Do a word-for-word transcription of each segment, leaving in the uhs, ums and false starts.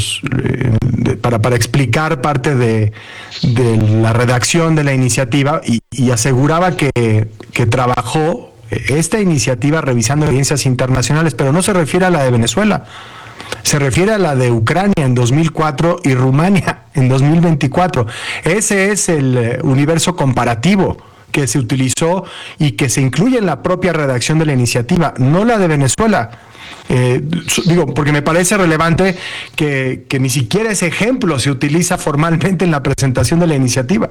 los eh, de, para, para explicar parte de, de la redacción de la iniciativa y, y aseguraba que, que trabajó esta iniciativa revisando evidencias internacionales, pero no se refiere a la de Venezuela. Se refiere a la de Ucrania en dos mil cuatro y Rumania en dos mil veinticuatro. Ese es el universo comparativo que se utilizó y que se incluye en la propia redacción de la iniciativa, no la de Venezuela. Eh, digo, porque me parece relevante que, que ni siquiera ese ejemplo se utiliza formalmente en la presentación de la iniciativa.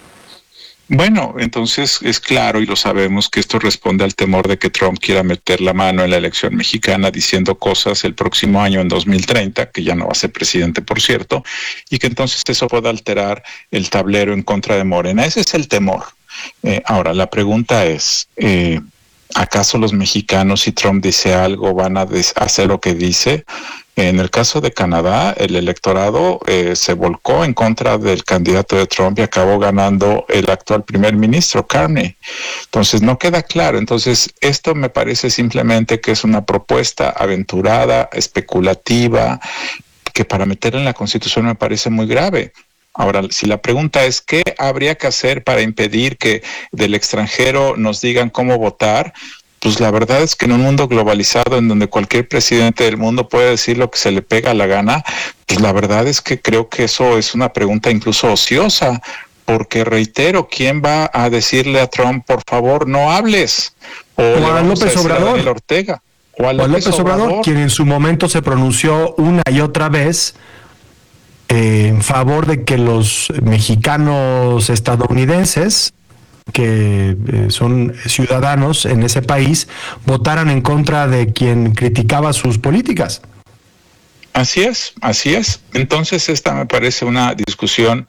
Bueno, entonces es claro y lo sabemos que esto responde al temor de que Trump quiera meter la mano en la elección mexicana diciendo cosas el próximo año en dos mil treinta, que ya no va a ser presidente, por cierto, y que entonces eso pueda alterar el tablero en contra de Morena. Ese es el temor. Eh, ahora, la pregunta es, eh, ¿acaso los mexicanos, si Trump dice algo, van a des- hacer lo que dice? En el caso de Canadá, el electorado eh, se volcó en contra del candidato de Trump y acabó ganando el actual primer ministro, Carney. Entonces, no queda claro. Entonces, esto me parece simplemente que es una propuesta aventurada, especulativa, que para meterla en la Constitución me parece muy grave. Ahora, si la pregunta es ¿qué habría que hacer para impedir que del extranjero nos digan cómo votar? Pues la verdad es que en un mundo globalizado en donde cualquier presidente del mundo puede decir lo que se le pega la gana, pues la verdad es que creo que eso es una pregunta incluso ociosa, porque reitero, ¿quién va a decirle a Trump, por favor, no hables? O, o le a López a Obrador. A Daniel Ortega. O a López, o a López Obrador, Obrador, quien en su momento se pronunció una y otra vez eh, en favor de que los mexicanos estadounidenses que eh, son ciudadanos en ese país votaran en contra de quien criticaba sus políticas. Así es, así es. Entonces esta me parece una discusión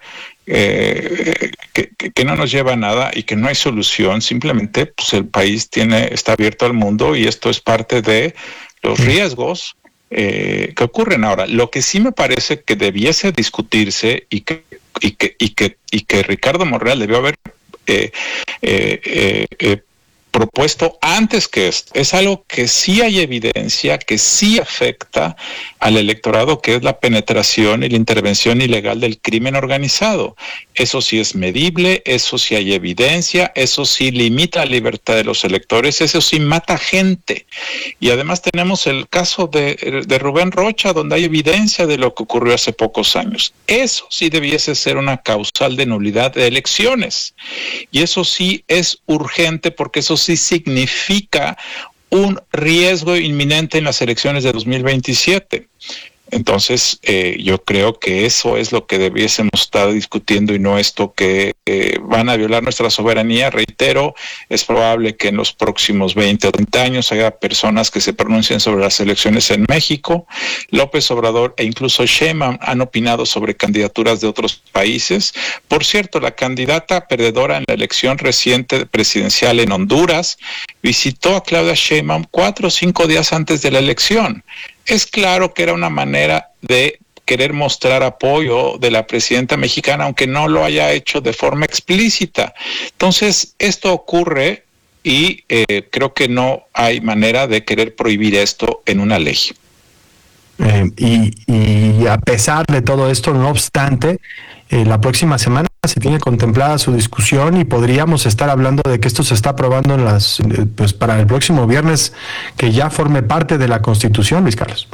eh, que, que, que no nos lleva a nada y que no hay solución. Simplemente pues, el país tiene está abierto al mundo y esto es parte de los riesgos eh, que ocurren ahora. Lo que sí me parece que debiese discutirse y que y que y que y que Ricardo Monreal debió haber Eh, eh, eh, eh, propuesto antes que esto. Es algo que sí hay evidencia, que sí afecta al electorado, que es la penetración y la intervención ilegal del crimen organizado. Eso sí es medible, eso sí hay evidencia, eso sí limita la libertad de los electores, eso sí mata gente. Y además tenemos el caso de, de Rubén Rocha, donde hay evidencia de lo que ocurrió hace pocos años. Eso sí debiese ser una causal de nulidad de elecciones. Y eso sí es urgente porque eso sí significa un riesgo inminente en las elecciones de dos mil veintisiete. Entonces, eh, yo creo que eso es lo que debiésemos estar discutiendo y no esto que eh, van a violar nuestra soberanía. Reitero, es probable que en los próximos veinte o treinta años haya personas que se pronuncien sobre las elecciones en México. López Obrador e incluso Sheinbaum han opinado sobre candidaturas de otros países. Por cierto, la candidata perdedora en la elección reciente presidencial en Honduras visitó a Claudia Sheinbaum cuatro o cinco días antes de la elección. Es claro que era una manera de querer mostrar apoyo de la presidenta mexicana, aunque no lo haya hecho de forma explícita. Entonces, esto ocurre y eh, creo que no hay manera de querer prohibir esto en una ley. Eh, y, y a pesar de todo esto, no obstante, eh, la próxima semana se tiene contemplada su discusión y podríamos estar hablando de que esto se está aprobando en las, eh, pues para el próximo viernes, que ya forme parte de la Constitución, Luis Carlos.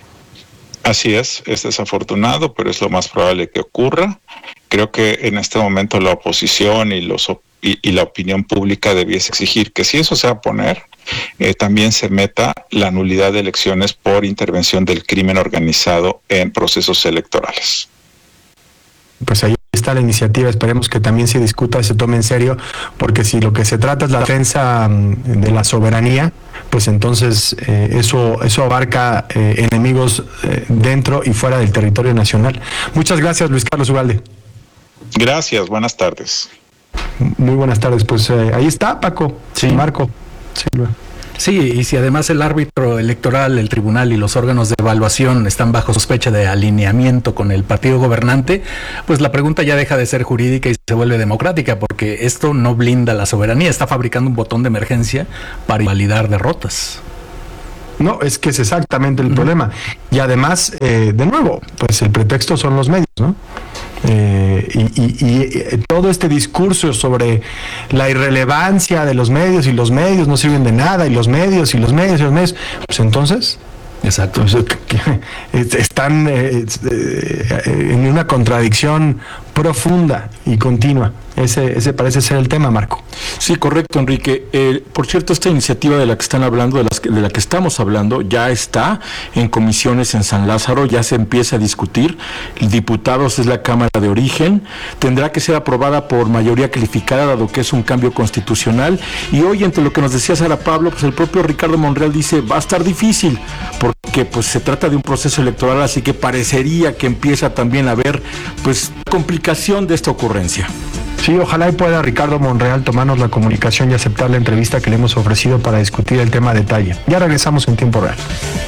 Así es, es desafortunado, pero es lo más probable que ocurra. Creo que en este momento la oposición y los y, y la opinión pública debiese exigir que si eso se va a poner, eh, también se meta la nulidad de elecciones por intervención del crimen organizado en procesos electorales. Pues ahí está la iniciativa, esperemos que también se discuta y se tome en serio, porque si lo que se trata es la defensa de la soberanía, pues entonces eh, eso eso abarca eh, enemigos eh, dentro y fuera del territorio nacional. Muchas gracias, Luis Carlos Ugalde. Gracias, buenas tardes. Muy buenas tardes, pues eh, ahí está, Paco, sí. Marco. Sí, Sí, y si además el árbitro electoral, el tribunal y los órganos de evaluación están bajo sospecha de alineamiento con el partido gobernante, pues la pregunta ya deja de ser jurídica y se vuelve democrática, porque esto no blinda la soberanía, está fabricando un botón de emergencia para invalidar derrotas. No, es que es exactamente el uh-huh. problema. Y además, eh, de nuevo, pues el pretexto son los medios, ¿no? Eh, y, y, y todo este discurso sobre la irrelevancia de los medios y los medios no sirven de nada y los medios y los medios y los medios, pues entonces... Exacto. Pues, están eh, eh, en una contradicción profunda y continua. Ese, ese parece ser el tema, Marco. Sí, correcto, Enrique. Eh, por cierto, esta iniciativa de la que están hablando, de, las que, de la que estamos hablando, ya está en comisiones en San Lázaro, ya se empieza a discutir. El diputados es la Cámara de Origen, tendrá que ser aprobada por mayoría calificada, dado que es un cambio constitucional. Y hoy, entre lo que nos decía Sara Pablo, pues el propio Ricardo Monreal dice, va a estar difícil, porque pues se trata de un proceso electoral, así que parecería que empieza también a haber pues complicación de esta ocurrencia. Sí, ojalá y pueda Ricardo Monreal tomarnos la comunicación y aceptar la entrevista que le hemos ofrecido para discutir el tema a detalle. Ya regresamos en tiempo real.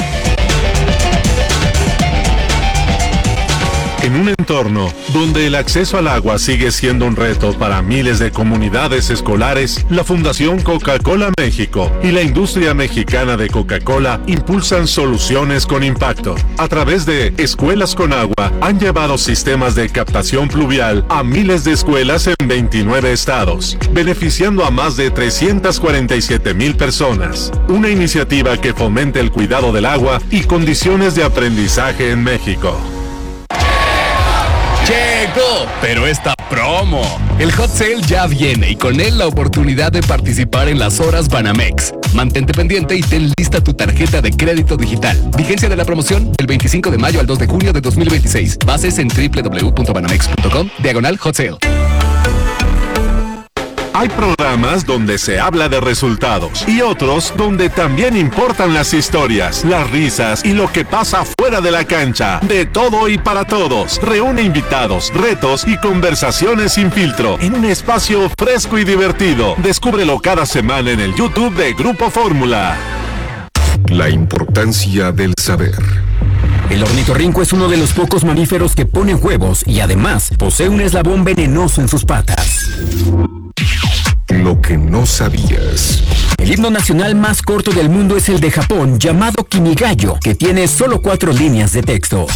En un entorno donde el acceso al agua sigue siendo un reto para miles de comunidades escolares, la Fundación Coca-Cola México y la industria mexicana de Coca-Cola impulsan soluciones con impacto. A través de Escuelas con Agua, han llevado sistemas de captación pluvial a miles de escuelas en veintinueve estados, beneficiando a más de trescientas cuarenta y siete mil personas. Una iniciativa que fomenta el cuidado del agua y condiciones de aprendizaje en México. Llegó, pero esta promo. El Hot Sale ya viene y con él la oportunidad de participar en las horas Banamex. Mantente pendiente y ten lista tu tarjeta de crédito digital. Vigencia de la promoción del veinticinco de mayo al dos de junio de dos mil veintiséis. Bases en doble u doble u doble u punto banamex punto com, diagonal Hot Sale. Hay programas donde se habla de resultados y otros donde también importan las historias, las risas y lo que pasa fuera de la cancha. De todo y para todos. Reúne invitados, retos y conversaciones sin filtro en un espacio fresco y divertido. Descúbrelo cada semana en el YouTube de Grupo Fórmula. La importancia del saber. El ornitorrinco es uno de los pocos mamíferos que ponen huevos y además posee un eslabón venenoso en sus patas. Lo que no sabías. El himno nacional más corto del mundo es el de Japón, llamado Kimigayo, que tiene solo cuatro líneas de texto.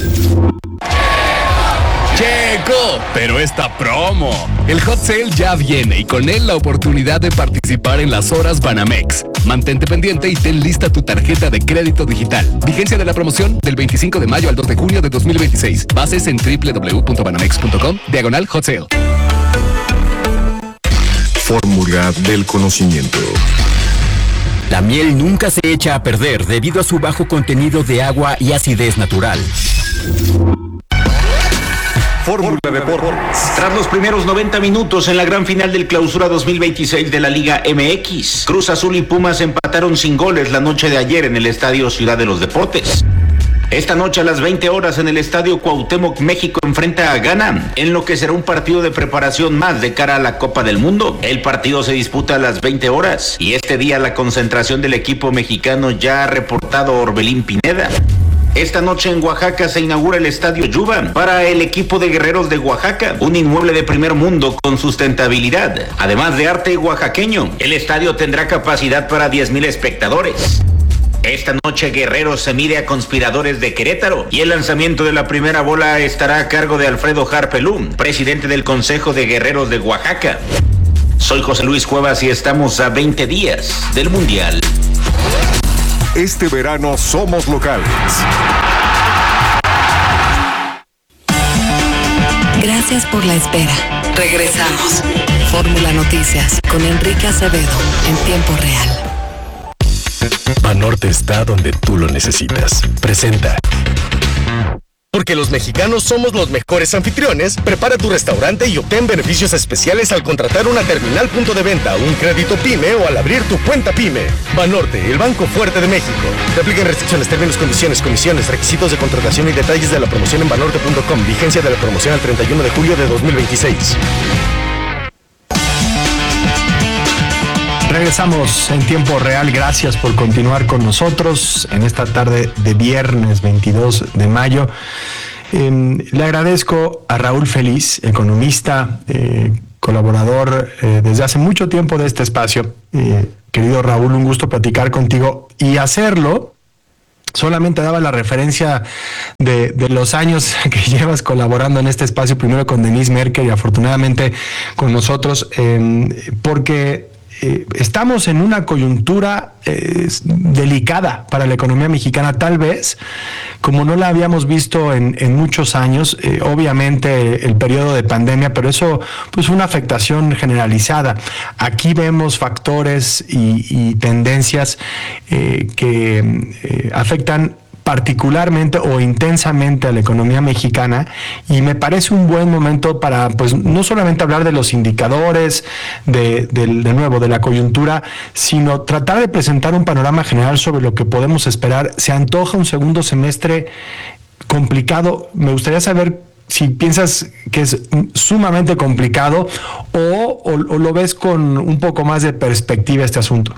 Llegó, pero esta promo. El Hot Sale ya viene y con él la oportunidad de participar en las horas Banamex. Mantente pendiente y ten lista tu tarjeta de crédito digital. Vigencia de la promoción del veinticinco de mayo al dos de junio de dos mil veintiséis. Bases en doble u doble u doble u punto banamex punto com, diagonal Hot Sale. Fórmula del conocimiento. La miel nunca se echa a perder debido a su bajo contenido de agua y acidez natural. Fórmula Deportes. Tras los primeros noventa minutos en la gran final del Clausura dos mil veintiséis de la Liga M X, Cruz Azul y Pumas empataron sin goles la noche de ayer en el Estadio Ciudad de los Deportes. Esta noche a las veinte horas en el Estadio Cuauhtémoc, México enfrenta a Ghana, en lo que será un partido de preparación más de cara a la Copa del Mundo. El partido se disputa a las veinte horas y este día la concentración del equipo mexicano ya ha reportado Orbelín Pineda. Esta noche en Oaxaca se inaugura el Estadio Yuba para el equipo de Guerreros de Oaxaca, un inmueble de primer mundo con sustentabilidad. Además de arte oaxaqueño, el estadio tendrá capacidad para diez mil espectadores. Esta noche Guerreros se mide a Conspiradores de Querétaro y el lanzamiento de la primera bola estará a cargo de Alfredo Harpelú, presidente del Consejo de Guerreros de Oaxaca. Soy José Luis Cuevas y estamos a veinte días del Mundial. Este verano somos locales. Gracias por la espera. Regresamos. Fórmula Noticias con Enrique Acevedo en tiempo real. Banorte está donde tú lo necesitas. Presenta. Porque los mexicanos somos los mejores anfitriones, prepara tu restaurante y obtén beneficios especiales al contratar una terminal punto de venta, un crédito PYME o al abrir tu cuenta PYME. Banorte, el banco fuerte de México. Te aplican restricciones, términos, condiciones, comisiones, requisitos de contratación y detalles de la promoción en banorte punto com. Vigencia de la promoción al treinta y uno de julio de dos mil veintiséis. Regresamos en tiempo real. Gracias por continuar con nosotros en esta tarde de viernes veintidós de mayo. Eh, le agradezco a Raúl Feliz, economista, eh, colaborador eh, desde hace mucho tiempo de este espacio, eh, querido Raúl, un gusto platicar contigo y hacerlo. Solamente daba la referencia de, de los años que llevas colaborando en este espacio, primero con Denise Merker y afortunadamente con nosotros, eh, porque eh, estamos en una coyuntura eh, delicada para la economía mexicana, tal vez como no la habíamos visto en, en muchos años. Eh, obviamente el periodo de pandemia, pero eso pues una afectación generalizada. Aquí vemos factores y, y tendencias eh, que eh, afectan particularmente o intensamente a la economía mexicana, y me parece un buen momento para, pues, no solamente hablar de los indicadores, de, de, de nuevo, de la coyuntura, sino tratar de presentar un panorama general sobre lo que podemos esperar. Se antoja un segundo semestre complicado. Me gustaría saber si piensas que es sumamente complicado o, o, o lo ves con un poco más de perspectiva este asunto.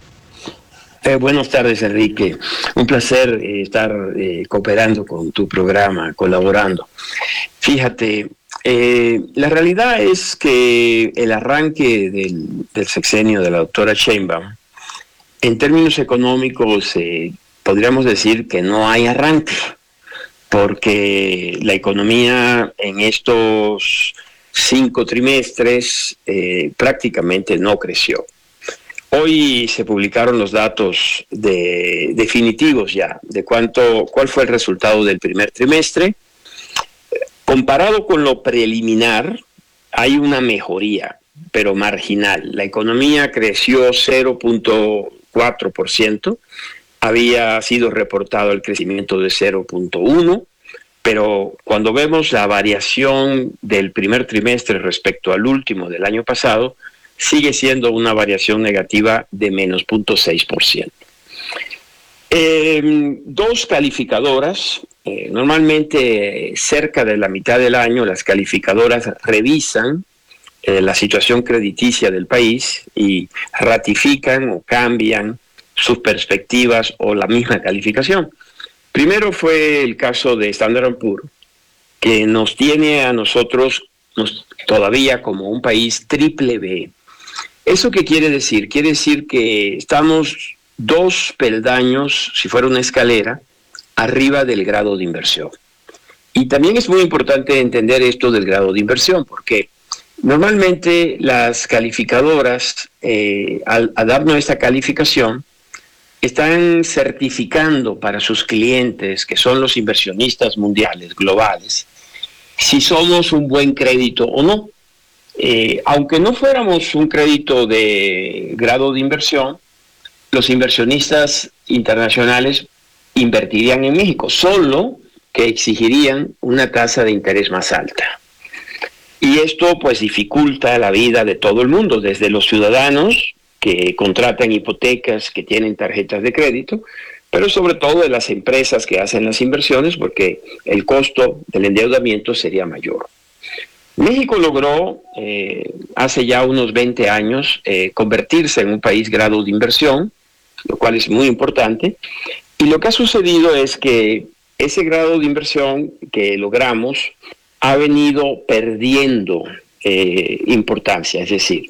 Eh, buenas tardes, Enrique. Un placer eh, estar eh, cooperando con tu programa, colaborando. Fíjate, eh, la realidad es que el arranque del, del sexenio de la doctora Sheinbaum, en términos económicos, eh, podríamos decir que no hay arranque, porque la economía en estos cinco trimestres eh, prácticamente no creció. Hoy se publicaron los datos de, definitivos ya de cuánto, cuál fue el resultado del primer trimestre. Comparado con lo preliminar, hay una mejoría, pero marginal. La economía creció cero punto cuatro por ciento, había sido reportado el crecimiento de cero punto uno por ciento, pero cuando vemos la variación del primer trimestre respecto al último del año pasado, sigue siendo una variación negativa de menos cero punto seis por ciento. Eh, dos calificadoras, eh, normalmente cerca de la mitad del año las calificadoras revisan eh, la situación crediticia del país y ratifican o cambian sus perspectivas o la misma calificación. Primero fue el caso de Standard and Poor's, que nos tiene a nosotros nos, todavía como un país triple B. ¿Eso qué quiere decir? Quiere decir que estamos dos peldaños, si fuera una escalera, arriba del grado de inversión. Y también es muy importante entender esto del grado de inversión, porque normalmente las calificadoras, eh, al, al darnos esta calificación, están certificando para sus clientes, que son los inversionistas mundiales, globales, si somos un buen crédito o no. Eh, aunque no fuéramos un crédito de grado de inversión, los inversionistas internacionales invertirían en México, solo que exigirían una tasa de interés más alta. Y esto pues dificulta la vida de todo el mundo, desde los ciudadanos que contratan hipotecas, que tienen tarjetas de crédito, pero sobre todo de las empresas que hacen las inversiones, porque el costo del endeudamiento sería mayor. México logró eh, hace ya unos veinte años eh, convertirse en un país grado de inversión, lo cual es muy importante, y lo que ha sucedido es que ese grado de inversión que logramos ha venido perdiendo eh, importancia, es decir,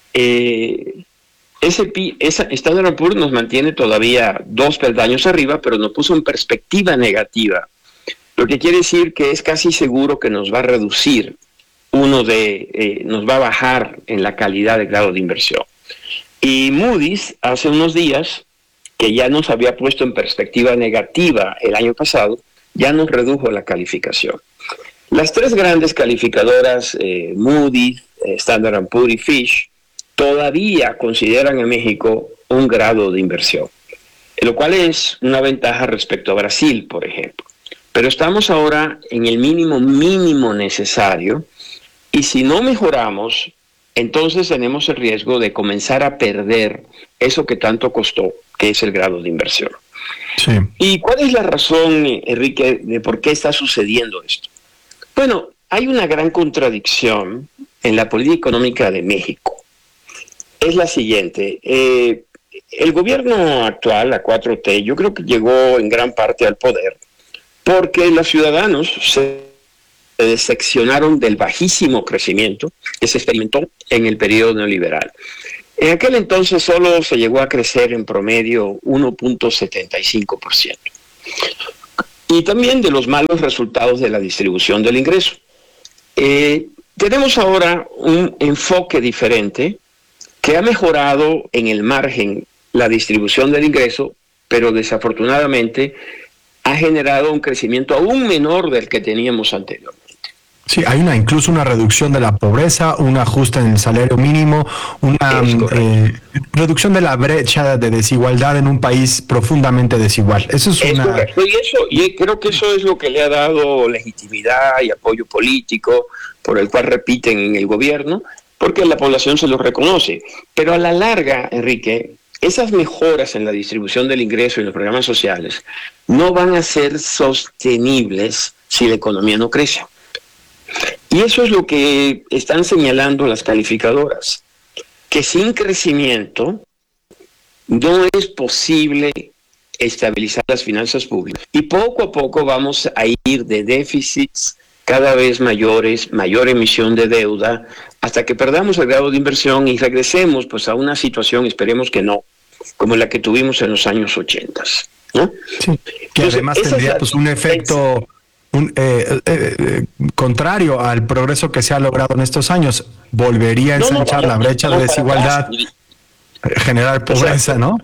eh, ese, esa Standard and Poor's nos mantiene todavía dos peldaños arriba, pero nos puso en perspectiva negativa, lo que quiere decir que es casi seguro que nos va a reducir uno de, eh, nos va a bajar en la calidad de grado de inversión. Y Moody's hace unos días, que ya nos había puesto en perspectiva negativa el año pasado, ya nos redujo la calificación. Las tres grandes calificadoras, eh, Moody's, eh, Standard and Poor's y Fitch, todavía consideran a México un grado de inversión, lo cual es una ventaja respecto a Brasil, por ejemplo. Pero estamos ahora en el mínimo mínimo necesario, y si no mejoramos, entonces tenemos el riesgo de comenzar a perder eso que tanto costó, que es el grado de inversión. Sí. ¿Y cuál es la razón, Enrique, de por qué está sucediendo esto? Bueno, hay una gran contradicción en la política económica de México. Es la siguiente. Eh, el gobierno actual, la cuatro T, yo creo que llegó en gran parte al poder porque los ciudadanos se decepcionaron del bajísimo crecimiento que se experimentó en el periodo neoliberal. En aquel entonces solo se llegó a crecer en promedio uno punto setenta y cinco por ciento. Y también de los malos resultados de la distribución del ingreso. Eh, tenemos ahora un enfoque diferente que ha mejorado en el margen la distribución del ingreso, pero desafortunadamente ha generado un crecimiento aún menor del que teníamos anteriormente. Sí, hay una incluso una reducción de la pobreza, un ajuste en el salario mínimo, una eh, reducción de la brecha de desigualdad en un país profundamente desigual. Eso es, es una... correcto. Y eso, y creo que eso es lo que le ha dado legitimidad y apoyo político, por el cual repiten en el gobierno, porque la población se lo reconoce. Pero a la larga, Enrique, esas mejoras en la distribución del ingreso y los programas sociales no van a ser sostenibles si la economía no crece. Y eso es lo que están señalando las calificadoras, que sin crecimiento no es posible estabilizar las finanzas públicas. Y poco a poco vamos a ir de déficits cada vez mayores, mayor emisión de deuda, hasta que perdamos el grado de inversión y regresemos pues a una situación, esperemos que no, como la que tuvimos en los años ochenta, ¿no? Sí, que Entonces, además tendría pues un efecto... Un, eh, eh, eh, contrario al progreso que se ha logrado en estos años, volvería a ensanchar no, no, no, la brecha no, de desigualdad, generar pobreza, ¿no?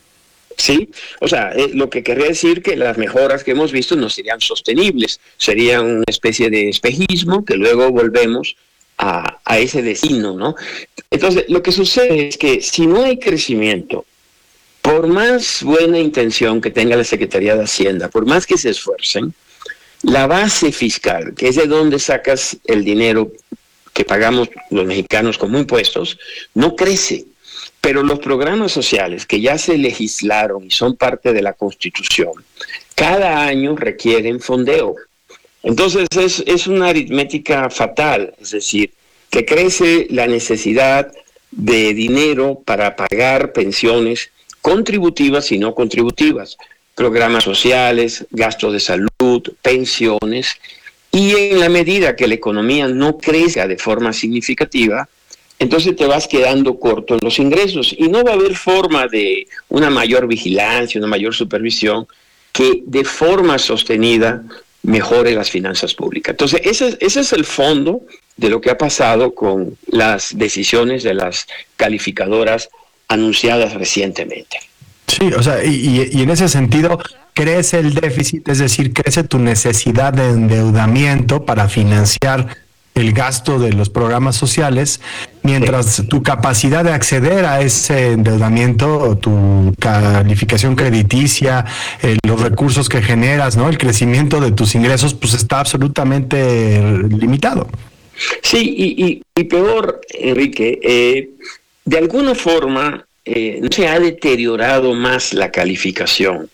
Sí, o sea, eh, lo que querría decir que las mejoras que hemos visto no serían sostenibles, serían una especie de espejismo que luego volvemos a, a ese destino, ¿no? Entonces, lo que sucede es que si no hay crecimiento, por más buena intención que tenga la Secretaría de Hacienda, por más que se esfuercen, la base fiscal, que es de donde sacas el dinero que pagamos los mexicanos como impuestos, no crece. Pero los programas sociales que ya se legislaron y son parte de la Constitución, cada año requieren fondeo. Entonces es, es una aritmética fatal, es decir, que crece la necesidad de dinero para pagar pensiones contributivas y no contributivas, programas sociales, gastos de salud, pensiones, y en la medida que la economía no crezca de forma significativa, entonces te vas quedando corto en los ingresos y no va a haber forma de una mayor vigilancia, una mayor supervisión que de forma sostenida mejore las finanzas públicas. Entonces ese, ese es el fondo de lo que ha pasado con las decisiones de las calificadoras anunciadas recientemente. Sí, o sea, y, y en ese sentido crece el déficit, es decir, crece tu necesidad de endeudamiento para financiar el gasto de los programas sociales, mientras sí. tu capacidad de acceder a ese endeudamiento, tu calificación crediticia, eh, los recursos que generas, ¿no? El crecimiento de tus ingresos, pues está absolutamente limitado. Sí, y, y, y peor, Enrique, eh, de alguna forma eh, no se ha deteriorado más la calificación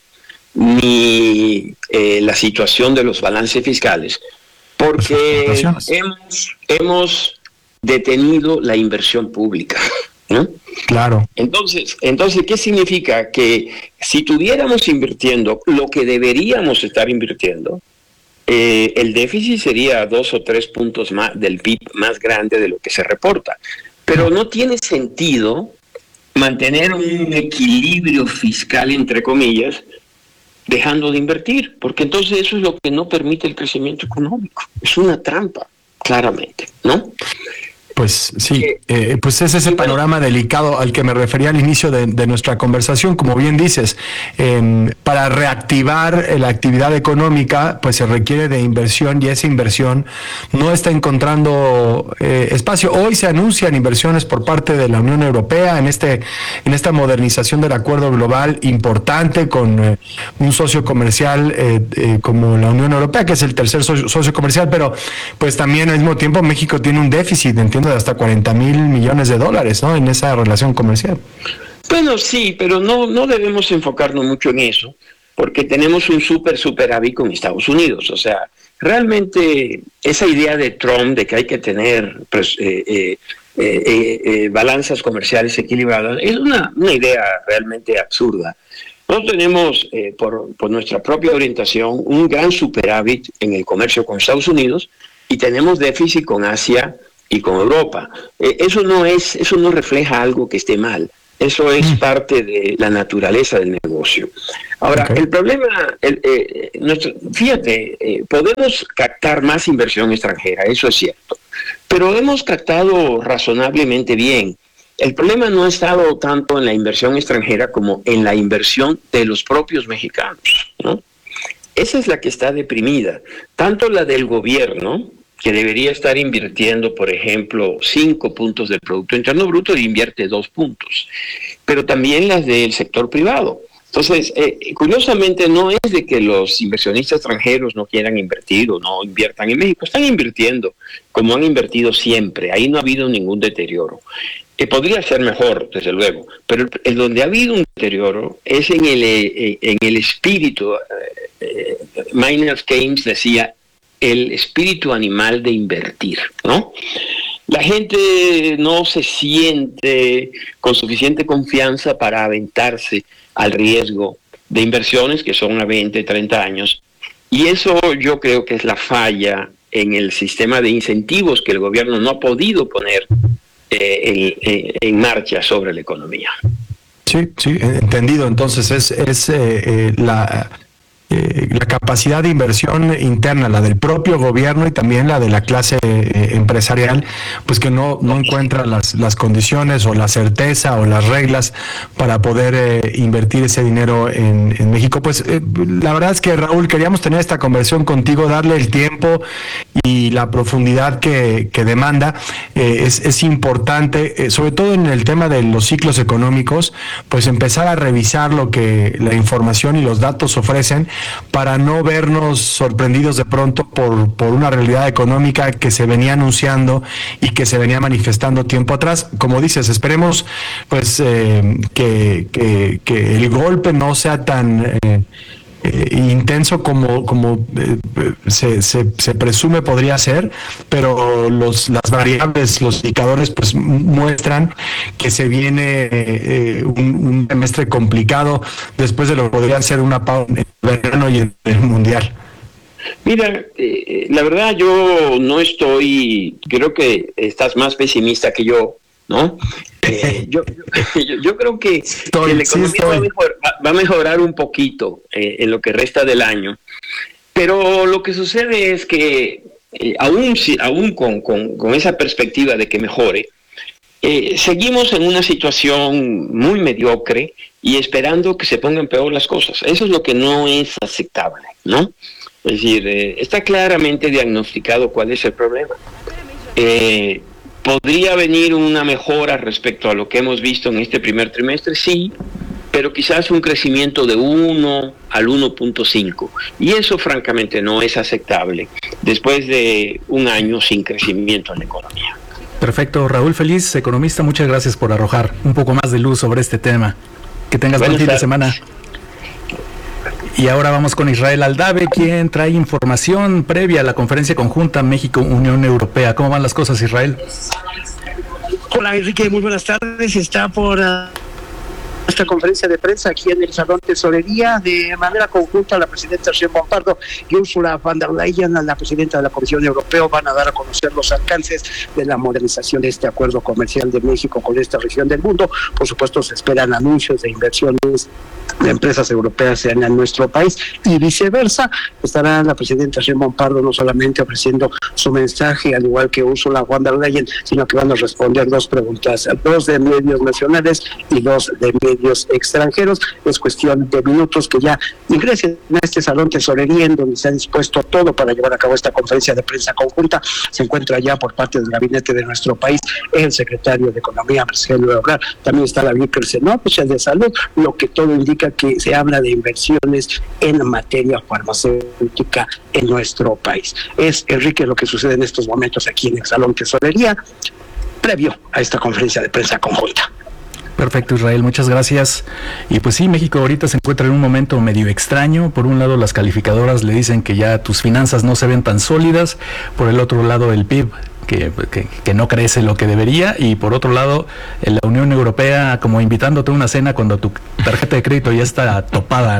ni eh, la situación de los balances fiscales, porque hemos, hemos detenido la inversión pública, ¿no? Claro. Entonces, entonces, ¿qué significa? Que si tuviéramos invirtiendo lo que deberíamos estar invirtiendo, eh, el déficit sería dos o tres puntos más del P I B más grande de lo que se reporta. Pero no tiene sentido mantener un equilibrio fiscal, entre comillas, dejando de invertir, porque entonces eso es lo que no permite el crecimiento económico. Es una trampa, claramente, ¿no? Pues sí, eh, pues ese es el panorama delicado al que me refería al inicio de, de nuestra conversación. Como bien dices, eh, para reactivar la actividad económica, pues se requiere de inversión y esa inversión no está encontrando eh, espacio. Hoy se anuncian inversiones por parte de la Unión Europea en este en esta modernización del acuerdo global importante con eh, un socio comercial eh, eh, como la Unión Europea, que es el tercer socio, socio comercial, pero pues también al mismo tiempo México tiene un déficit, entiendo, de hasta cuarenta mil millones de dólares, ¿no? En esa relación comercial. Bueno, sí, pero no, no debemos enfocarnos mucho en eso, porque tenemos un súper superávit con Estados Unidos. O sea, realmente esa idea de Trump de que hay que tener pues, eh, eh, eh, eh, balanzas comerciales equilibradas es una, una idea realmente absurda. Nosotros tenemos, eh, por, por nuestra propia orientación, un gran superávit en el comercio con Estados Unidos y tenemos déficit con Asia y con Europa. Eh, eso no es, eso no refleja algo que esté mal. Eso es parte de la naturaleza del negocio. Ahora, okay. el problema, el, eh, nuestro, fíjate, eh, podemos captar más inversión extranjera, eso es cierto, pero hemos captado razonablemente bien. El problema no ha estado tanto en la inversión extranjera como en la inversión de los propios mexicanos, ¿no? Esa es la que está deprimida, tanto la del gobierno, que debería estar invirtiendo, por ejemplo, cinco puntos del Producto Interno Bruto y invierte dos puntos, pero también las del sector privado. Entonces, eh, curiosamente, no es de que los inversionistas extranjeros no quieran invertir o no inviertan en México, están invirtiendo como han invertido siempre, ahí no ha habido ningún deterioro. Que podría ser mejor, desde luego, pero en donde ha habido un deterioro es en el, eh, en el espíritu. Eh, Maynard Keynes decía, el espíritu animal de invertir, ¿no? La gente no se siente con suficiente confianza para aventarse al riesgo de inversiones que son a veinte, treinta años, y eso yo creo que es la falla en el sistema de incentivos que el gobierno no ha podido poner eh, en, en marcha sobre la economía. Sí, sí, entendido. Entonces es, es eh, eh, la... Eh, la capacidad de inversión interna, la del propio gobierno y también la de la clase eh, empresarial, pues que no, no encuentra las, las condiciones o la certeza o las reglas para poder eh, invertir ese dinero en, en México. Pues eh, la verdad es que, Raúl, queríamos tener esta conversación contigo, darle el tiempo y la profundidad que, que demanda. Eh, es, es importante, eh, sobre todo en el tema de los ciclos económicos, pues empezar a revisar lo que la información y los datos ofrecen, para no vernos sorprendidos de pronto por, por una realidad económica que se venía anunciando y que se venía manifestando tiempo atrás. Como dices, esperemos pues eh, que, que, que el golpe no sea tan eh, eh, intenso como, como eh, se, se, se presume podría ser, pero los, las variables, los indicadores pues muestran que se viene eh, un, un semestre complicado después de lo que podría ser una pausa en el verano y en el mundial. Mira, eh, la verdad yo no estoy, creo que estás más pesimista que yo, ¿no? Eh, yo, yo, yo creo que, estoy, que la economía sí va, a mejorar, va a mejorar un poquito eh, en lo que resta del año, pero lo que sucede es que eh, aún, aún con, con, con esa perspectiva de que mejore, eh, seguimos en una situación muy mediocre y esperando que se pongan peor las cosas. Eso es lo que no es aceptable, ¿no? Es decir, eh, está claramente diagnosticado cuál es el problema. Eh, ¿Podría venir una mejora respecto a lo que hemos visto en este primer trimestre? Sí, pero quizás un crecimiento de uno al uno punto cinco. Y eso francamente no es aceptable después de un año sin crecimiento en la economía. Perfecto. Raúl Feliz, economista, muchas gracias por arrojar un poco más de luz sobre este tema. Que tengas buen fin de semana. Y ahora vamos con Israel Aldave, quien trae información previa a la conferencia conjunta México-Unión Europea. ¿Cómo van las cosas, Israel? Hola, Enrique, muy buenas tardes. Está por uh, esta conferencia de prensa aquí en el Salón Tesorería, de manera conjunta la presidenta Sheinbaum Pardo y Ursula von der Leyen, la presidenta de la Comisión Europea, van a dar a conocer los alcances de la modernización de este acuerdo comercial de México con esta región del mundo. Por supuesto, se esperan anuncios de inversiones de empresas europeas en nuestro país y viceversa. Estará la presidenta Sheinbaum Pardo no solamente ofreciendo su mensaje, al igual que Ursula von der Leyen, sino que van a responder dos preguntas, dos de medios nacionales y dos de medios extranjeros. Es cuestión de minutos que ya ingresen a este Salón Tesorería, en donde se ha dispuesto todo para llevar a cabo esta conferencia de prensa conjunta. Se encuentra ya por parte del gabinete de nuestro país el secretario de Economía, Marcelo Ebrard. También está la vicepresidenta de Salud, lo que todo indica que se habla de inversiones en materia farmacéutica en nuestro país. Es, Enrique, lo que sucede en estos momentos aquí en el Salón Tesorería, previo a esta conferencia de prensa conjunta. Perfecto, Israel, muchas gracias. Y pues sí, México ahorita se encuentra en un momento medio extraño. Por un lado, las calificadoras le dicen que ya tus finanzas no se ven tan sólidas. Por el otro lado, el P I B que, que, que no crece lo que debería. Y por otro lado, la Unión Europea como invitándote a una cena cuando tu tarjeta de crédito ya está topada, ¿no?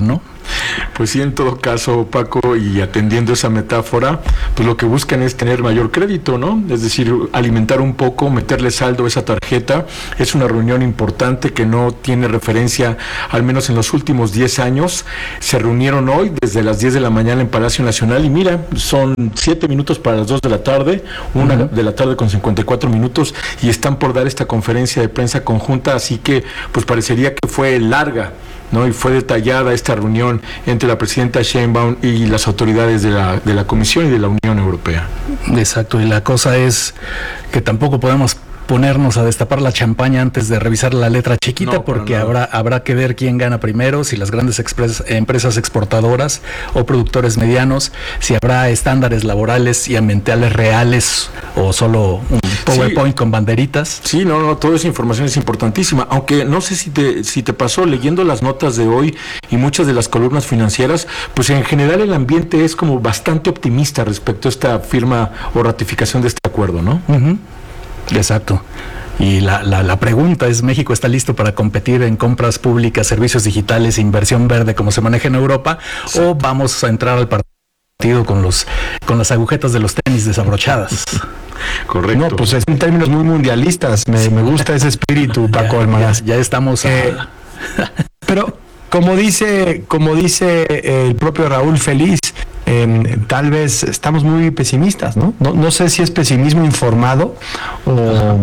Pues sí, en todo caso, Paco, y atendiendo esa metáfora, pues lo que buscan es tener mayor crédito, ¿no? Es decir, alimentar un poco, meterle saldo a esa tarjeta. Es una reunión importante que no tiene referencia, al menos en los últimos diez años. Se reunieron hoy desde las diez de la mañana en Palacio Nacional y mira, son siete minutos para las dos de la tarde, una uh-huh. de la tarde con cincuenta y cuatro minutos, y están por dar esta conferencia de prensa conjunta, así que pues parecería que fue larga, ¿no? Y fue detallada esta reunión entre la presidenta Sheinbaum y las autoridades de la, de la Comisión y de la Unión Europea. Exacto, y la cosa es que tampoco podemos ponernos a destapar la champaña antes de revisar la letra chiquita, no, porque habrá habrá que ver quién gana primero, si las grandes expres, empresas exportadoras o productores medianos, si habrá estándares laborales y ambientales reales o solo un PowerPoint sí. con banderitas. Sí, no, no, toda esa información es importantísima, aunque no sé si te, si te pasó leyendo las notas de hoy y muchas de las columnas financieras, pues en general el ambiente es como bastante optimista respecto a esta firma o ratificación de este acuerdo, ¿no? Uh-huh. Exacto. Y la, la, la pregunta es, ¿México está listo para competir en compras públicas, servicios digitales e inversión verde como se maneja en Europa? Sí. ¿O vamos a entrar al partido con los con las agujetas de los tenis desabrochadas? Correcto. No, pues es en términos muy mundialistas. Me, me gusta ese espíritu, Paco ya, Almaraz. Ya, ya estamos... Eh, a... pero como dice, como dice el propio Raúl Feliz, Eh, tal vez estamos muy pesimistas, ¿no? No, no sé si es pesimismo informado o,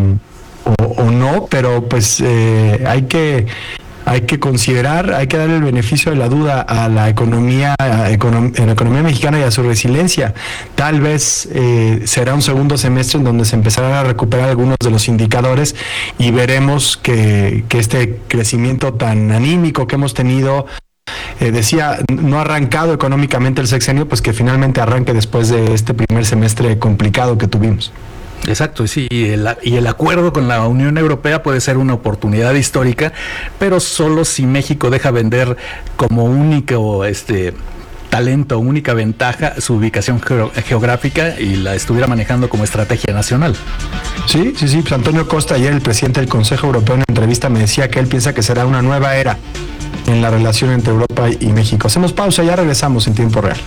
o, o no, pero pues eh, hay que hay que considerar, hay que darle el beneficio de la duda a la economía, a econom- a la economía mexicana y a su resiliencia. Tal vez eh, será un segundo semestre en donde se empezarán a recuperar algunos de los indicadores y veremos que, que este crecimiento tan anímico que hemos tenido, Eh, decía, no ha arrancado económicamente el sexenio, pues que finalmente arranque después de este primer semestre complicado que tuvimos. Exacto, sí, y el, y el acuerdo con la Unión Europea puede ser una oportunidad histórica, pero solo si México deja vender como único este talento, única ventaja, su ubicación ge- geográfica y la estuviera manejando como estrategia nacional. Sí, sí, sí, pues Antonio Costa, ayer el presidente del Consejo Europeo en una entrevista me decía que él piensa que será una nueva era en la relación entre Europa y México. Hacemos pausa, ya regresamos en tiempo real.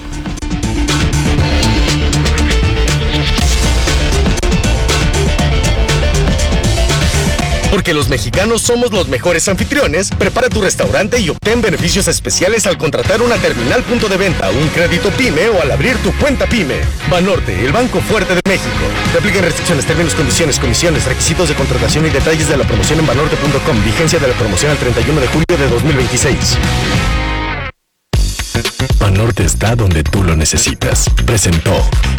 Porque los mexicanos somos los mejores anfitriones, prepara tu restaurante y obtén beneficios especiales al contratar una terminal punto de venta, un crédito PYME o al abrir tu cuenta PYME. Banorte, el banco fuerte de México. Te aplican restricciones, términos, condiciones, comisiones, requisitos de contratación y detalles de la promoción en banorte punto com. Vigencia de la promoción al treinta y uno de julio de dos mil veintiséis. Banorte está donde tú lo necesitas. Presentó.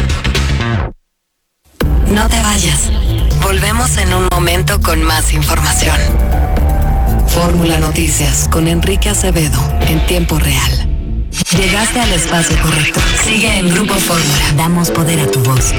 No te vayas. Volvemos en un momento con más información. Fórmula Noticias con Enrique Acevedo en tiempo real. Llegaste al espacio correcto. Sigue en Grupo Fórmula. Damos poder a tu voz.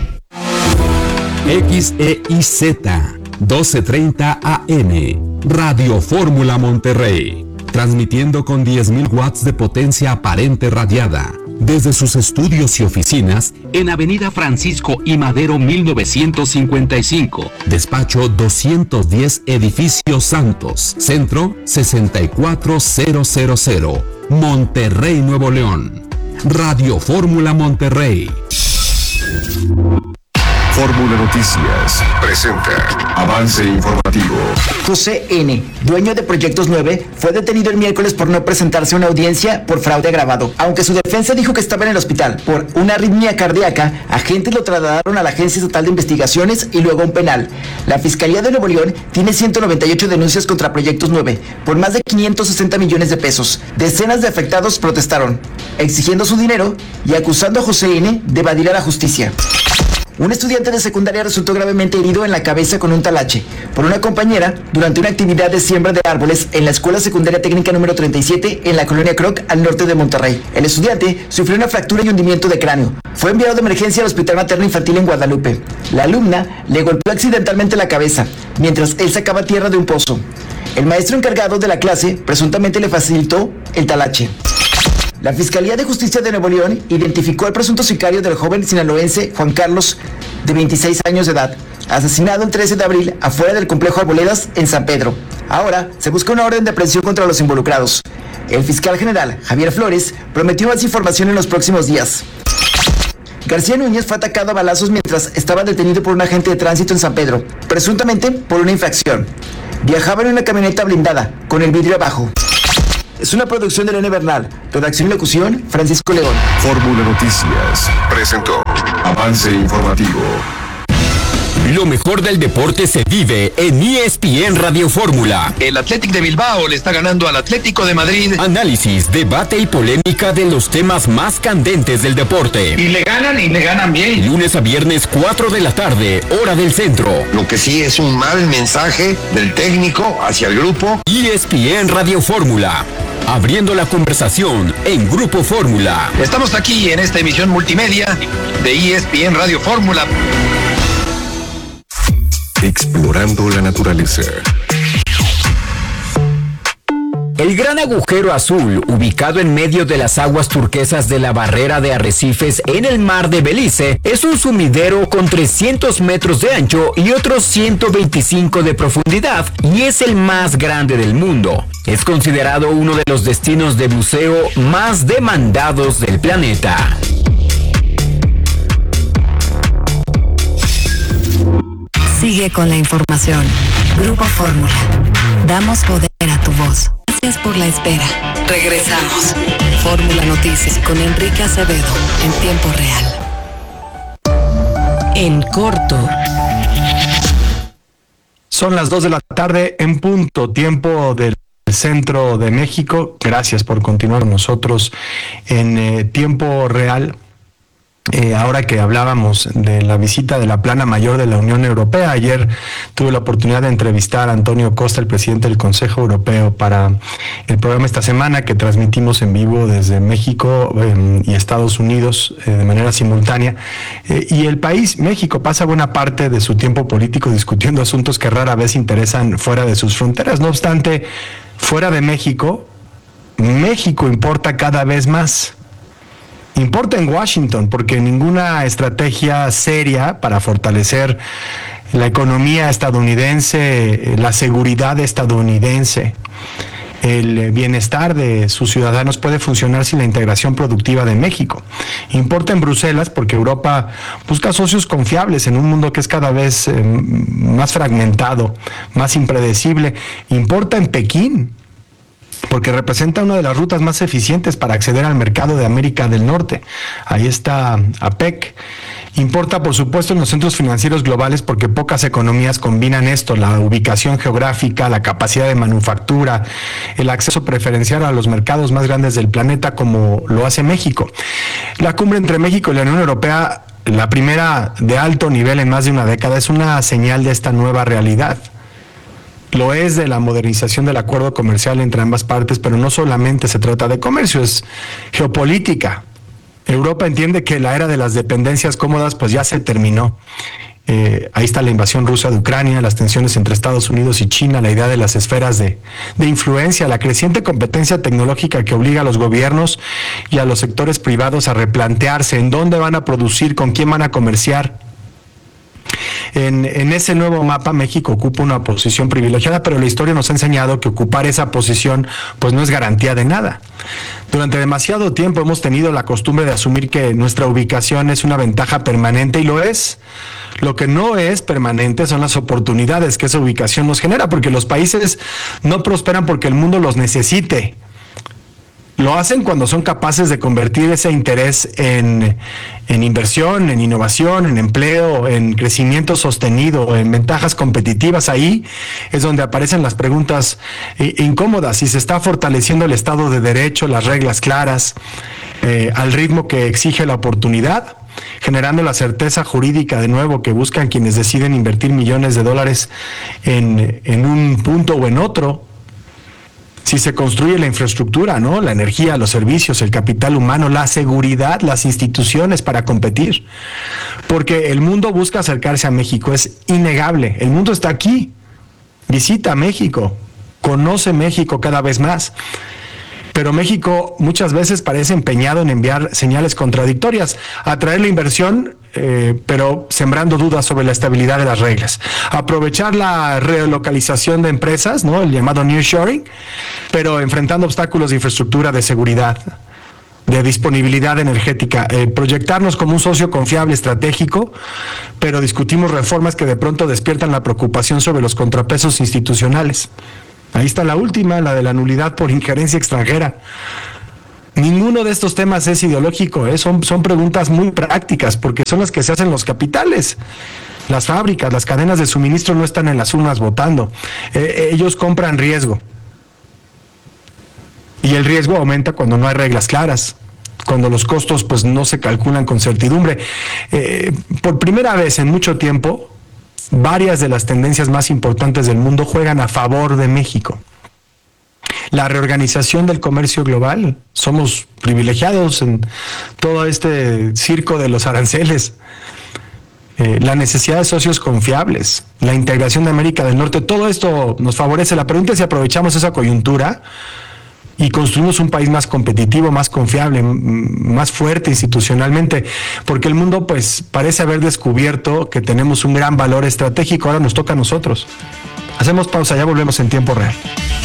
X E I Z doce treinta A M Radio Fórmula Monterrey, transmitiendo con diez mil watts de potencia aparente radiada desde sus estudios y oficinas en Avenida Francisco I. Madero mil novecientos cincuenta y cinco, despacho doscientos diez, Edificio Santos, Centro sesenta y cuatro mil, Monterrey, Nuevo León. Radio Fórmula Monterrey. Fórmula Noticias presenta avance informativo. José N., dueño de Proyectos nueve, fue detenido el miércoles por no presentarse a una audiencia por fraude agravado. Aunque su defensa dijo que estaba en el hospital por una arritmia cardíaca, agentes lo trasladaron a la Agencia Estatal de Investigaciones y luego a un penal. La Fiscalía de Nuevo León tiene ciento noventa y ocho denuncias contra Proyectos nueve por más de quinientos sesenta millones de pesos. Decenas de afectados protestaron, exigiendo su dinero y acusando a José N. de evadir a la justicia. Un estudiante de secundaria resultó gravemente herido en la cabeza con un talache por una compañera durante una actividad de siembra de árboles en la Escuela Secundaria Técnica número treinta y siete en la colonia Croc, al norte de Monterrey. El estudiante sufrió una fractura y hundimiento de cráneo. Fue enviado de emergencia al Hospital Materno Infantil en Guadalupe. La alumna le golpeó accidentalmente la cabeza mientras él sacaba tierra de un pozo. El maestro encargado de la clase presuntamente le facilitó el talache. La Fiscalía de Justicia de Nuevo León identificó al presunto sicario del joven sinaloense Juan Carlos, de veintiséis años de edad, asesinado el trece de abril afuera del complejo Arboledas en San Pedro. Ahora se busca una orden de aprehensión contra los involucrados. El fiscal general, Javier Flores, prometió más información en los próximos días. García Núñez fue atacado a balazos mientras estaba detenido por un agente de tránsito en San Pedro, presuntamente por una infracción. Viajaba en una camioneta blindada, con el vidrio abajo. Es una producción de Elena Bernal. Redacción y locución, Francisco León. Fórmula Noticias presentó Avance Informativo. Lo mejor del deporte se vive en E S P N Radio Fórmula. El Athletic de Bilbao le está ganando al Atlético de Madrid. Análisis, debate y polémica de los temas más candentes del deporte. Y le ganan y le ganan bien. Lunes a viernes, cuatro de la tarde, hora del centro. Lo que sí es un mal mensaje del técnico hacia el grupo. E S P N Radio Fórmula. Abriendo la conversación en Grupo Fórmula. Estamos aquí en esta emisión multimedia de E S P N Radio Fórmula. Explorando la naturaleza. El Gran Agujero Azul, ubicado en medio de las aguas turquesas de la barrera de arrecifes en el mar de Belice, es un sumidero con trescientos metros de ancho y otros ciento veinticinco de profundidad y es el más grande del mundo. Es considerado uno de los destinos de buceo más demandados del planeta. Sigue con la información. Grupo Fórmula. Damos poder a tu voz. Gracias por la espera. Regresamos. Fórmula Noticias con Enrique Acevedo en tiempo real. En corto. Son las dos de la tarde en punto, tiempo del centro de México. Gracias por continuar con nosotros en eh, tiempo real. Eh, ahora que hablábamos de la visita de la Plana Mayor de la Unión Europea, ayer tuve la oportunidad de entrevistar a Antonio Costa, el presidente del Consejo Europeo, para el programa esta semana que transmitimos en vivo desde México eh, y Estados Unidos eh, de manera simultánea. Eh, y el país, México, pasa buena parte de su tiempo político discutiendo asuntos que rara vez interesan fuera de sus fronteras. No obstante, fuera de México, México importa cada vez más. Importa en Washington porque ninguna estrategia seria para fortalecer la economía estadounidense, la seguridad estadounidense, el bienestar de sus ciudadanos puede funcionar sin la integración productiva de México. Importa en Bruselas porque Europa busca socios confiables en un mundo que es cada vez eh, más fragmentado, más impredecible. Importa en Pekín porque representa una de las rutas más eficientes para acceder al mercado de América del Norte. Ahí está APEC. Importa, por supuesto, en los centros financieros globales porque pocas economías combinan esto, la ubicación geográfica, la capacidad de manufactura, el acceso preferencial a los mercados más grandes del planeta como lo hace México. La cumbre entre México y la Unión Europea, la primera de alto nivel en más de una década, es una señal de esta nueva realidad. Lo es de la modernización del acuerdo comercial entre ambas partes, pero no solamente se trata de comercio, es geopolítica. Europa entiende que la era de las dependencias cómodas pues ya se terminó. Eh, ahí está la invasión rusa de Ucrania, las tensiones entre Estados Unidos y China, la idea de las esferas de, de influencia, la creciente competencia tecnológica que obliga a los gobiernos y a los sectores privados a replantearse en dónde van a producir, con quién van a comerciar. En, en ese nuevo mapa México ocupa una posición privilegiada, pero la historia nos ha enseñado que ocupar esa posición pues no es garantía de nada. Durante demasiado tiempo hemos tenido la costumbre de asumir que nuestra ubicación es una ventaja permanente y lo es. Lo que no es permanente son las oportunidades que esa ubicación nos genera, porque los países no prosperan porque el mundo los necesite. Lo hacen cuando son capaces de convertir ese interés en, en inversión, en innovación, en empleo, en crecimiento sostenido, en ventajas competitivas. Ahí es donde aparecen las preguntas eh, incómodas. Si se está fortaleciendo el Estado de Derecho, las reglas claras, eh, al ritmo que exige la oportunidad, generando la certeza jurídica de nuevo que buscan quienes deciden invertir millones de dólares en, en un punto o en otro. Si se construye la infraestructura, ¿no? La energía, los servicios, el capital humano, la seguridad, las instituciones para competir. Porque el mundo busca acercarse a México, es innegable. El mundo está aquí. Visita México, conoce México cada vez más. Pero México muchas veces parece empeñado en enviar señales contradictorias. Atraer la inversión eh, pero sembrando dudas sobre la estabilidad de las reglas. Aprovechar la relocalización de empresas, ¿no? El llamado nearshoring, pero enfrentando obstáculos de infraestructura, de seguridad, de disponibilidad energética, eh, proyectarnos como un socio confiable, estratégico, pero discutimos reformas que de pronto despiertan la preocupación sobre los contrapesos institucionales. Ahí está la última, la de la nulidad por injerencia extranjera. Ninguno de estos temas es ideológico, ¿eh? son, son preguntas muy prácticas, porque son las que se hacen los capitales. Las fábricas, las cadenas de suministro no están en las urnas votando. Eh, ellos compran riesgo. Y el riesgo aumenta cuando no hay reglas claras, cuando los costos pues no se calculan con certidumbre. Eh, por primera vez en mucho tiempo, varias de las tendencias más importantes del mundo juegan a favor de México. La reorganización del comercio global, somos privilegiados en todo este circo de los aranceles. Eh, la necesidad de socios confiables, la integración de América del Norte, todo esto nos favorece. La pregunta es si aprovechamos esa coyuntura y construimos un país más competitivo, más confiable, más fuerte institucionalmente, porque el mundo pues parece haber descubierto que tenemos un gran valor estratégico. Ahora nos toca a nosotros. Hacemos pausa, ya volvemos en tiempo real.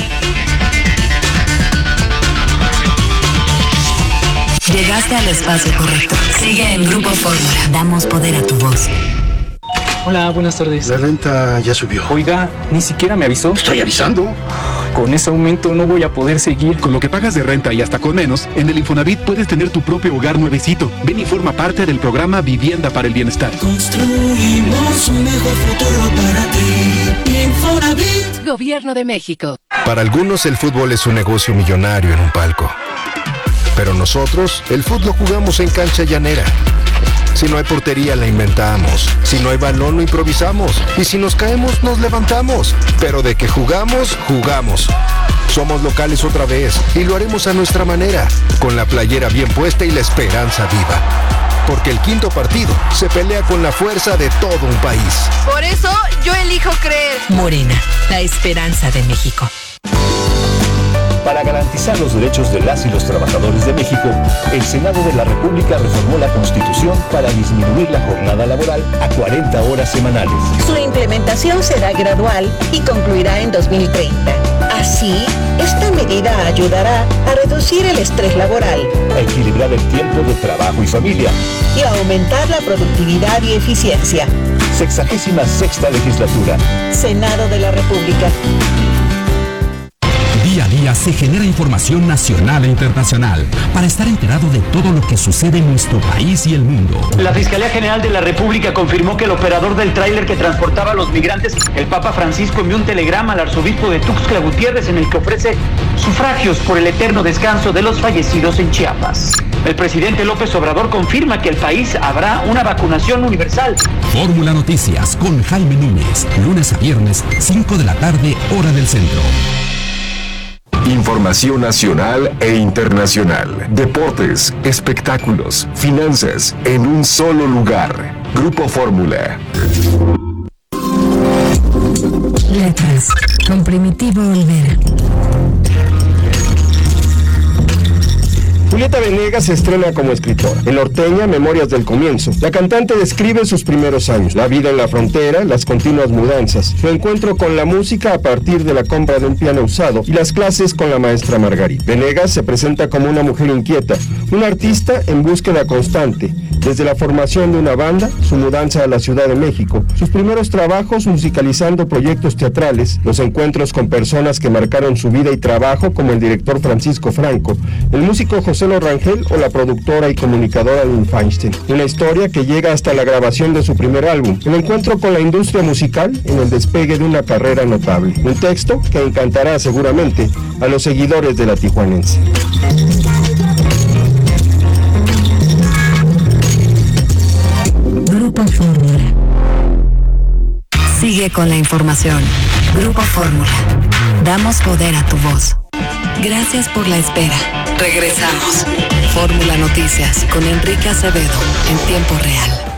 Llegaste al espacio correcto. Sigue en Grupo Fórmula. Damos poder a tu voz. Hola, buenas tardes. La renta ya subió. Oiga, ni siquiera me avisó. Estoy avisando. Con ese aumento no voy a poder seguir. Con lo que pagas de renta y hasta con menos, en el Infonavit puedes tener tu propio hogar nuevecito. Ven y forma parte del programa Vivienda para el Bienestar. Construimos un mejor futuro para ti. Infonavit. Gobierno de México. Para algunos el fútbol es un negocio millonario en un palco. Pero nosotros, el fútbol lo jugamos en cancha llanera. Si no hay portería, la inventamos. Si no hay balón, lo improvisamos. Y si nos caemos, nos levantamos. Pero de que jugamos, jugamos. Somos locales otra vez y lo haremos a nuestra manera, con la playera bien puesta y la esperanza viva. Porque el quinto partido se pelea con la fuerza de todo un país. Por eso, yo elijo creer. Morena, la esperanza de México. Para garantizar los derechos de las y los trabajadores de México, el Senado de la República reformó la Constitución para disminuir la jornada laboral a cuarenta horas semanales. Su implementación será gradual y concluirá en dos mil treinta. Así, esta medida ayudará a reducir el estrés laboral, a equilibrar el tiempo de trabajo y familia y a aumentar la productividad y eficiencia. Sexagésima sexta legislatura. Senado de la República. Día a día se genera información nacional e internacional para estar enterado de todo lo que sucede en nuestro país y el mundo. La Fiscalía General de la República confirmó que el operador del tráiler que transportaba a los migrantes, el Papa Francisco, envió un telegrama al arzobispo de Tuxtla Gutiérrez en el que ofrece sufragios por el eterno descanso de los fallecidos en Chiapas. El presidente López Obrador confirma que el país habrá una vacunación universal. Fórmula Noticias con Jaime Núñez, lunes a viernes, cinco de la tarde, hora del centro. Información nacional e internacional. Deportes, espectáculos, finanzas, en un solo lugar. Grupo Fórmula. Letras, con Primitivo Olvera. Julieta Venegas se estrena como escritora. En Norteña, Memorias del Comienzo, la cantante describe sus primeros años, la vida en la frontera, las continuas mudanzas, su encuentro con la música a partir de la compra de un piano usado y las clases con la maestra Margarita. Venegas se presenta como una mujer inquieta, una artista en búsqueda constante, desde la formación de una banda, su mudanza a la Ciudad de México, sus primeros trabajos musicalizando proyectos teatrales, los encuentros con personas que marcaron su vida y trabajo como el director Francisco Franco, el músico José Rangel o la productora y comunicadora Lynn Feinstein. Una historia que llega hasta la grabación de su primer álbum, el encuentro con la industria musical en el despegue de una carrera notable. Un texto que encantará seguramente a los seguidores de la tijuanense. Grupo Fórmula. Sigue con la información. Grupo Fórmula. Damos poder a tu voz. Gracias por la espera. Regresamos. Fórmula Noticias con Enrique Acevedo en tiempo real.